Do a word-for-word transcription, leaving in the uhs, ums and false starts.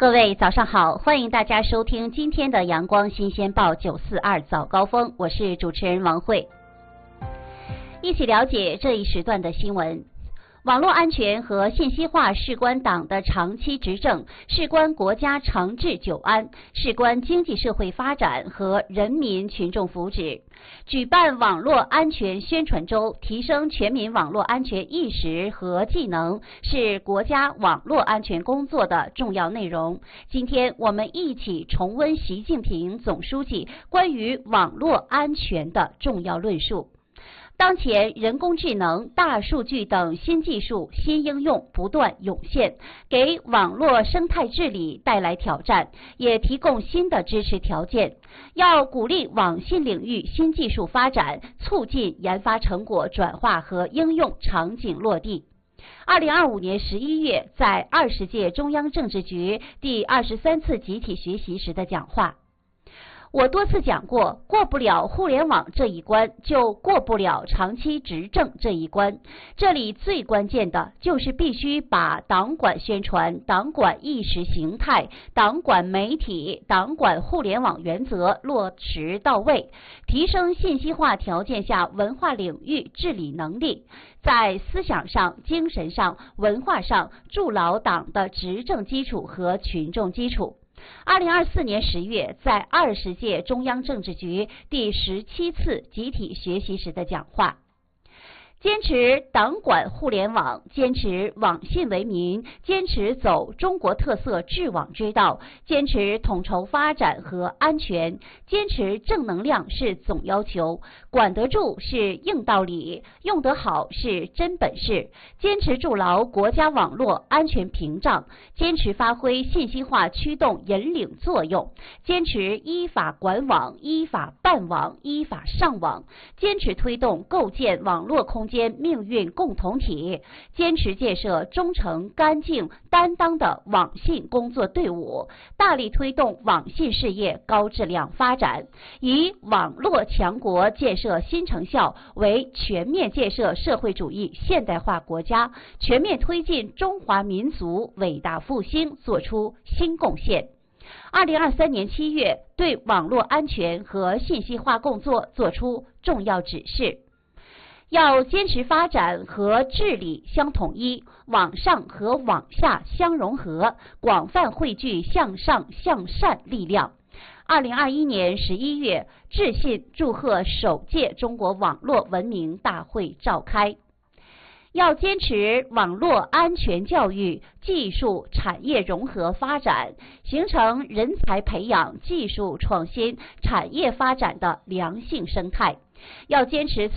各位早上好，欢迎大家收听今天的阳光新鲜报九四二早高峰，我是主持人王慧，一起了解这一时段的新闻。网络安全和信息化事关党的长期执政，事关国家长治久安，事关经济社会发展和人民群众福祉。举办网络安全宣传周，提升全民网络安全意识和技能，是国家网络安全工作的重要内容。今天我们一起重温习近平总书记关于网络安全的重要论述。当前人工智能、大数据等新技术、新应用不断涌现，给网络生态治理带来挑战，也提供新的支持条件。要鼓励网信领域新技术发展，促进研发成果转化和应用场景落地。二零二五年十一月，在二十届中央政治局第二十三次集体学习时的讲话。我多次讲过，过不了互联网这一关，就过不了长期执政这一关。这里最关键的就是必须把党管宣传、党管意识形态、党管媒体、党管互联网原则落实到位，提升信息化条件下文化领域治理能力，在思想上、精神上、文化上筑牢党的执政基础和群众基础。二零二四年十月，在二十届中央政治局第十七次集体学习时的讲话。坚持党管互联网，坚持网信为民，坚持走中国特色治网之道，坚持统筹发展和安全，坚持正能量是总要求，管得住是硬道理，用得好是真本事，坚持筑牢国家网络安全屏障，坚持发挥信息化驱动引领作用，坚持依法管网、依法办网、依法上网，坚持推动构建网络空间命运共同体，坚持建设忠诚、干净、担当的网信工作队伍，大力推动网信事业高质量发展，以网络强国建设新成效为全面建设社会主义现代化国家、全面推进中华民族伟大复兴作出新贡献。二零二三年七月，对网络安全和信息化工作作出重要指示。要坚持发展和治理相统一，网上和网下相融合，广泛汇聚向上向善力量。二零二一年十一月，致信祝贺首届中国网络文明大会召开。要坚持网络安全教育、技术产业融合发展，形成人才培养、技术创新、产业发展的良性生态。要坚持